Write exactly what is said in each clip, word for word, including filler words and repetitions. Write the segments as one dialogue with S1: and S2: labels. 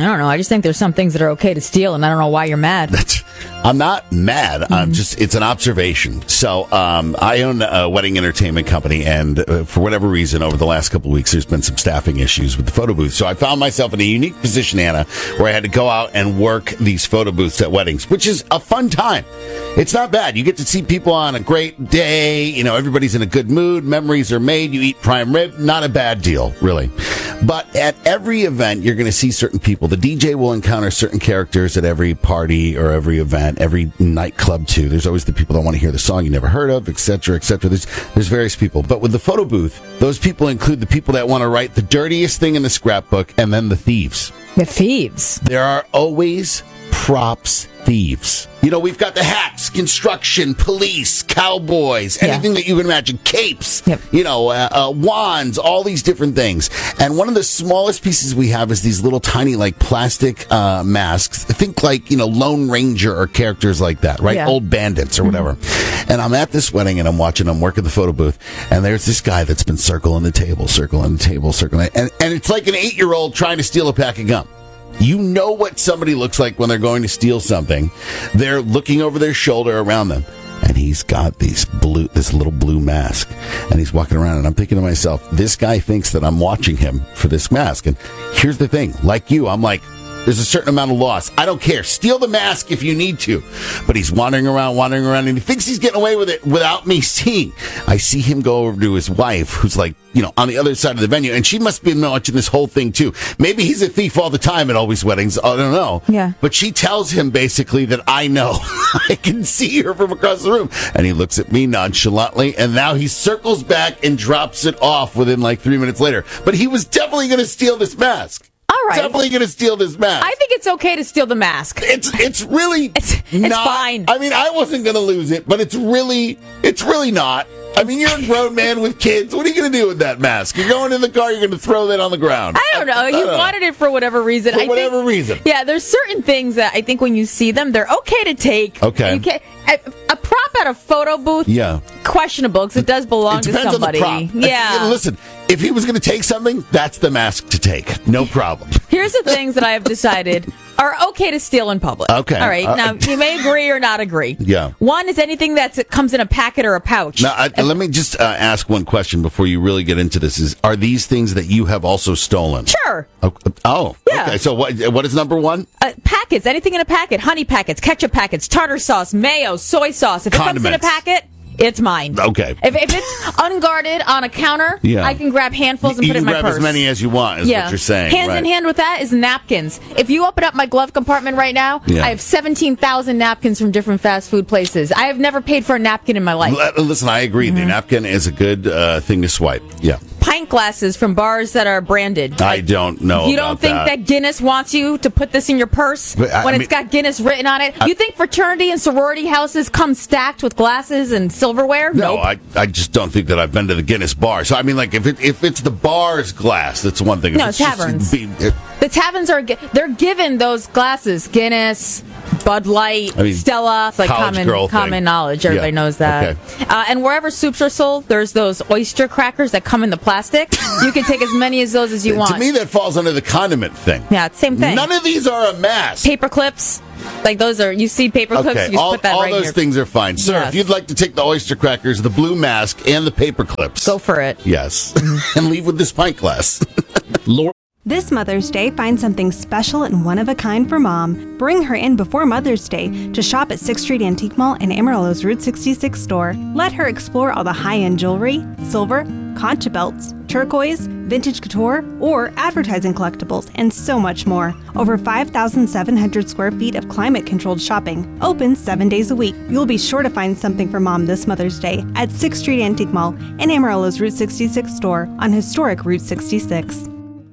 S1: don't know. I just think there's some things that are okay to steal, and I don't know why you're mad.
S2: That's, I'm not mad. Mm-hmm. I'm just, it's an observation. So um, I own a wedding entertainment company, and uh, for whatever reason, over the last couple of weeks, there's been some staffing issues with the photo booth. So I found myself in a unique position, Anna, where I had to go out and work these photo booths at weddings, which is a fun time. It's not bad. You get to see people on a great day. You know, everybody's in a good mood. Memories are made. You eat prime rib. Not a bad deal, really. But at every event, you're going to see certain people. The D J will encounter certain characters at every party or every event, every nightclub, too. There's always the people that want to hear the song you never heard of, et cetera, et cetera. There's, there's various people. But with the photo booth, those people include the people that want to write the dirtiest thing in the scrapbook and then the thieves.
S1: The thieves.
S2: There are always props thieves. You know, we've got the hats, construction, police, cowboys, anything yeah. that you can imagine, capes,
S1: yep.
S2: you know, uh, uh, wands, all these different things. And one of the smallest pieces we have is these little tiny, like, plastic uh, masks. Think like, you know, Lone Ranger or characters like that, right?
S1: Yeah.
S2: Old bandits or whatever. Mm-hmm. And I'm at this wedding and I'm watching, I'm working the photo booth, and there's this guy that's been circling the table, circling the table, circling it. And, and it's like an eight-year-old trying to steal a pack of gum. You know what somebody looks like when they're going to steal something. They're looking over their shoulder around them. And he's got these blue, this little blue mask. And he's walking around. And I'm thinking to myself, this guy thinks that I'm watching him for this mask. And here's the thing. Like you, I'm like, there's a certain amount of loss. I don't care. Steal the mask if you need to. But he's wandering around, wandering around, and he thinks he's getting away with it without me seeing. I see him go over to his wife, who's like, you know, on the other side of the venue, and she must be watching this whole thing too. Maybe he's a thief all the time at Always Weddings. I don't know.
S1: Yeah.
S2: But she tells him basically that I know. I can see her from across the room. And he looks at me nonchalantly, and now he circles back and drops it off within like three minutes later. But he was definitely going to steal this mask.
S1: All right.
S2: Definitely going to steal this mask.
S1: I think it's okay to steal the mask.
S2: It's it's really
S1: it's, it's
S2: not,
S1: fine.
S2: I mean, I wasn't going to lose it, but it's really it's really not. I mean, you're a grown man with kids. What are you going to do with that mask? You're going in the car, you're going to throw that on the ground.
S1: I don't know. He wanted it for whatever reason.
S2: For
S1: I
S2: whatever
S1: think,
S2: reason.
S1: Yeah, there's certain things that I think when you see them, they're okay to take.
S2: Okay.
S1: You can't, a, a prop at a photo booth,
S2: yeah,
S1: questionable because it does belong
S2: it
S1: to
S2: depends
S1: somebody.
S2: On the prop.
S1: Yeah.
S2: Uh, listen, if he was going to take something, that's the mask to take. No problem.
S1: Here's the things that I have decided are okay to steal in public.
S2: Okay.
S1: All right.
S2: Uh,
S1: now, you may agree or not agree.
S2: Yeah.
S1: One is anything that comes in a packet or a pouch.
S2: Now, I,
S1: if,
S2: let me just uh, ask one question before you really get into this. Is Are these things that you have also stolen?
S1: Sure.
S2: Oh, oh
S1: yeah.
S2: Okay. So what? what is number one?
S1: Uh, packets. Anything in a packet. Honey packets, ketchup packets, tartar sauce, mayo, soy sauce. If it
S2: Condiments.
S1: comes in a packet, it's mine.
S2: Okay.
S1: If, if it's unguarded on a counter,
S2: yeah.
S1: I can grab handfuls and
S2: you
S1: put it in my
S2: grab
S1: purse.
S2: as many as you want, is
S1: yeah.
S2: what you're saying.
S1: Hands
S2: right.
S1: in hand with that is napkins. If you open up my glove compartment right now,
S2: yeah.
S1: I have seventeen thousand napkins from different fast food places. I have never paid for a napkin in my life.
S2: L- listen, I agree. Mm-hmm. The napkin is a good uh, thing to swipe. Yeah.
S1: Pint glasses from bars that are branded.
S2: I
S1: like,
S2: don't know.
S1: You don't think
S2: that.
S1: that Guinness wants you to put this in your purse
S2: But, I,
S1: when
S2: I
S1: it's
S2: mean,
S1: got Guinness written on it?
S2: I,
S1: you think fraternity and sorority houses come stacked with glasses and silverware?
S2: No,
S1: nope.
S2: I, I just don't think that I've been to the Guinness bar. So I mean, like if it, if it's the bar's glass, that's one thing. If
S1: No,
S2: it's
S1: taverns.
S2: Just, be, it,
S1: the taverns are they're given those glasses. Guinness, Bud Light,
S2: I mean,
S1: Stella. It's like common common
S2: thing.
S1: knowledge. Everybody
S2: yeah.
S1: knows that.
S2: Okay.
S1: Uh, and wherever soups are sold, there's those oyster crackers that come in the plastic. You can take as many as those as you want.
S2: To me, that falls under the condiment thing.
S1: Yeah, same thing.
S2: None of these are a mask.
S1: Paper clips. Like those are, you see paper clips,
S2: Okay,
S1: you just
S2: all,
S1: put that
S2: all
S1: right in
S2: those
S1: your...
S2: things are fine. Sir,
S1: Yes.
S2: if you'd like to take the oyster crackers, the blue mask, and the paper clips.
S1: Go for it.
S2: Yes. And leave with this pint glass. Lord.
S3: This Mother's Day, find something special and one-of-a-kind for Mom. Bring her in before Mother's Day to shop at sixth Street Antique Mall and Amarillo's Route sixty-six store. Let her explore all the high-end jewelry, silver, concha belts, turquoise, vintage couture, or advertising collectibles, and so much more. Over five thousand seven hundred square feet of climate-controlled shopping. Open seven days a week. You'll be sure to find something for Mom this Mother's Day at sixth Street Antique Mall and Amarillo's Route sixty-six store on historic Route sixty-six.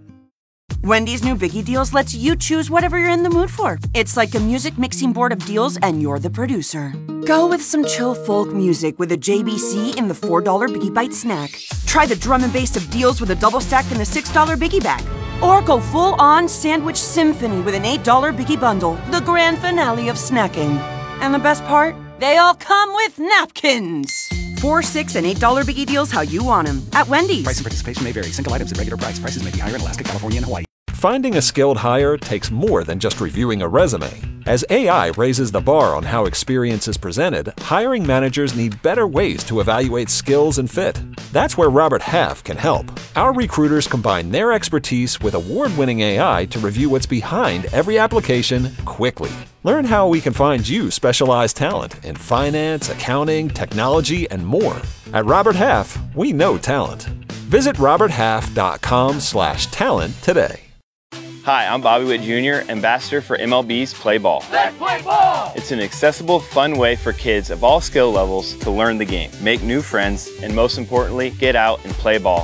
S4: Wendy's new Biggie Deals lets you choose whatever you're in the mood for. It's like a music mixing board of deals, and you're the producer. Go with some chill folk music with a J B C in the four dollar Biggie Bite snack. Try the drum and bass of deals with a double stack in the six dollar Biggie Bag. Or go full-on sandwich symphony with an eight dollar Biggie Bundle, the grand finale of snacking. And the best part? They all come with napkins. Four, six, and eight dollar Biggie Deals how you want them at Wendy's.
S5: Price and participation may vary. Single items at regular price. Prices may be higher in Alaska, California, and Hawaii. finding a skilled hire takes more than just reviewing a resume. As A I raises the bar on how experience is presented, hiring managers need better ways to evaluate skills and fit. That's where Robert Half can help. Our recruiters combine their expertise with award-winning A I to review what's behind every application quickly. Learn how we can find you specialized talent in finance, accounting, technology, and more. At Robert Half, we know talent. Visit robert half dot com slash talent today.
S6: Hi, I'm Bobby Witt Junior, ambassador for M L B's Play Ball. Let's play ball! It's an accessible, fun way for kids of all skill levels to learn the game, make new friends, and most importantly, get out and play ball.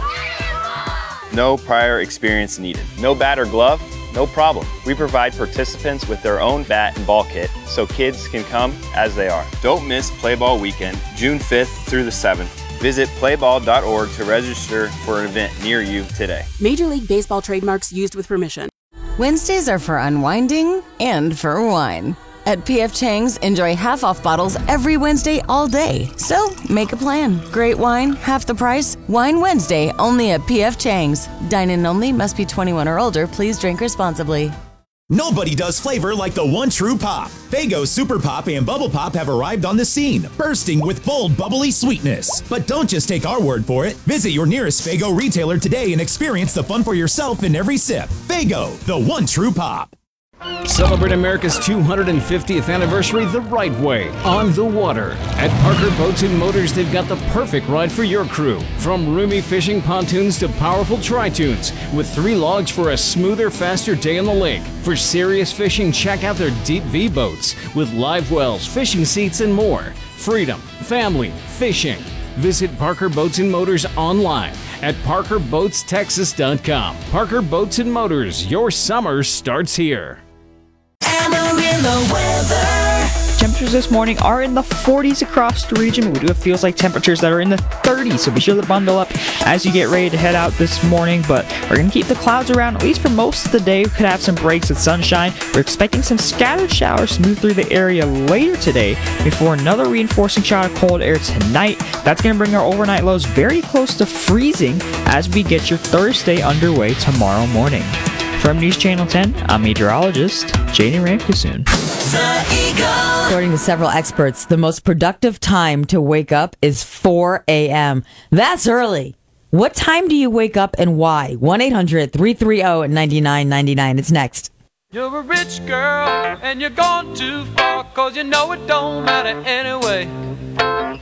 S6: No prior experience needed. No bat or glove? No problem. We provide participants with their own bat and ball kit so kids can come as they are. Don't miss Play Ball Weekend, June fifth through the seventh. Visit play ball dot org to register for an event near you today.
S7: Major League Baseball trademarks used with permission.
S8: Wednesdays are for unwinding and for wine. At P F Chang's, enjoy half-off bottles every Wednesday all day. So, make a plan. Great wine, half the price. Wine Wednesday, only at P F Chang's. Dine-in only, must be twenty-one or older. Please drink responsibly.
S9: Nobody does flavor like the one true pop. Faygo Super Pop and Bubble Pop have arrived on the scene, bursting with bold, bubbly sweetness. But don't just take our word for it. Visit your nearest Faygo retailer today and experience the fun for yourself in every sip. Faygo, the one true pop.
S10: Celebrate America's two hundred fiftieth anniversary the right way, on the water. At Parker Boats and Motors, they've got the perfect ride for your crew. From roomy fishing pontoons to powerful tri-tunes, with three logs for a smoother, faster day on the lake. For serious fishing, check out their Deep V boats, with live wells, fishing seats, and more. Freedom, family, fishing. Visit Parker Boats and Motors online at parker boats texas dot com. Parker Boats and Motors, your summer starts here.
S11: Amarillo weather.
S12: Temperatures this morning are in the forties across the region. We do have feels like temperatures that are in the thirties, so be sure to bundle up as you get ready to head out this morning. But we're going to keep the clouds around at least for most of the day. We could have some breaks of sunshine. We're expecting some scattered showers to move through the area later today before another reinforcing shot of cold air tonight. That's going to bring our overnight lows very close to freezing as we get your Thursday underway tomorrow morning. From News Channel ten, I'm meteorologist Janie Ramkusoon.
S13: According to several experts, the most productive time to wake up is four a.m. That's early. What time do you wake up and why? one eight hundred three three zero nine nine nine nine. It's next.
S14: You're a rich girl and you're gone too far, 'cause you know it don't matter anyway.